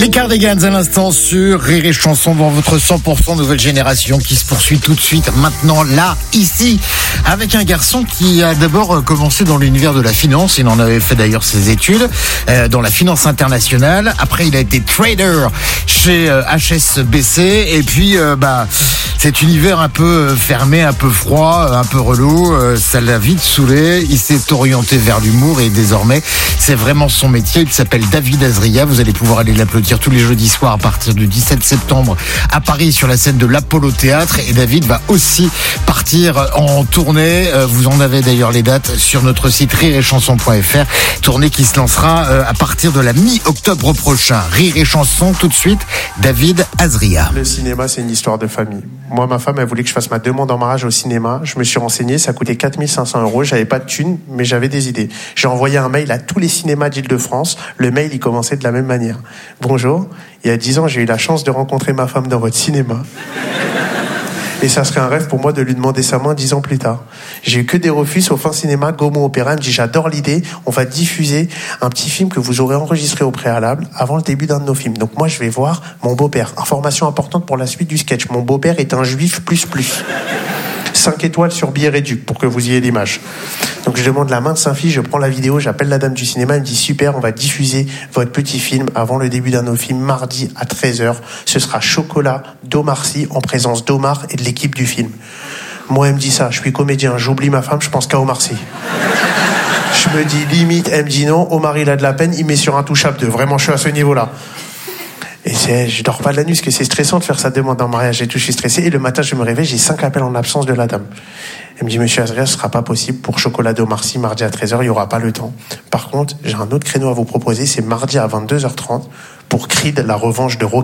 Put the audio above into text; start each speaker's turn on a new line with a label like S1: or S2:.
S1: Les Cardigans à l'instant sur Rire et Chanson dans votre 100% nouvelle génération qui se poursuit tout de suite maintenant là, ici, avec un garçon qui a d'abord commencé dans l'univers de la finance. Il en avait fait d'ailleurs ses études dans la finance internationale. Après, il a été trader chez HSBC et puis cet univers un peu fermé, un peu froid, un peu relou, ça l'a vite saoulé. Il s'est orienté vers l'humour et désormais, c'est vraiment son métier. Il s'appelle David Azria. Vous allez pouvoir aller l'applaudir tous les jeudis soirs à partir du 17 septembre à Paris sur la scène de l'Apollo Théâtre. Et David va aussi partir en tournée. Vous en avez d'ailleurs les dates sur notre site rireetchanson.fr. Tournée qui se lancera à partir de la mi-octobre prochain. Rire et Chanson, tout de suite, David Azria.
S2: Le cinéma, c'est une histoire de famille. Moi, ma femme, elle voulait que je fasse ma demande en mariage au cinéma. Je me suis renseigné, ça coûtait 4 500 €. J'avais pas de thunes, mais j'avais des idées. J'ai envoyé un mail à tous les cinémas d'Île-de-France. Le mail, il commençait de la même manière. Bonjour, il y a 10 ans, j'ai eu la chance de rencontrer ma femme dans votre cinéma. Et ça serait un rêve pour moi de lui demander sa main 10 ans plus tard. J'ai eu que des refus, sauf un cinéma, Gaumont Opéra. Il me dit, j'adore l'idée, on va diffuser un petit film que vous aurez enregistré au préalable avant le début d'un de nos films. Donc moi, je vais voir mon beau-père. Information importante pour la suite du sketch. Mon beau-père est un juif plus. 5 étoiles sur billet réduit pour que vous ayez l'image. Donc je demande la main de sa fille, je prends la vidéo, j'appelle la dame du cinéma, elle me dit super, on va diffuser votre petit film avant le début d'un de nos films, mardi à 13h. Ce sera Chocolat d'Omar Sy en présence d'Omar et de l'équipe du film. Moi, elle me dit ça, je suis comédien, j'oublie ma femme, je pense qu'à Omar Sy. Je me dis limite, elle me dit non, Omar il a de la peine, il met sur Intouchable 2. Vraiment, je suis à ce niveau-là. Et je dors pas de la nuit parce que c'est stressant de faire sa demande en mariage et tout, je suis stressé. Et le matin, je me réveille, j'ai 5 appels en absence de la dame. Elle me dit, monsieur Azria, ce sera pas possible pour Chocolat d'Omar Sy, mardi à 13h, il y aura pas le temps. Par contre, j'ai un autre créneau à vous proposer, c'est mardi à 22h30 pour Creed, la revanche de Rocky.